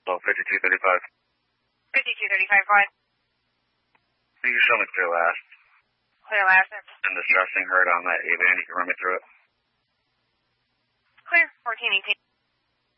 So 5235. 5235, go ahead. You can show me clear last. Clear last. And the stressing hurt on that A-band, you can run me through it. Clear, 1418.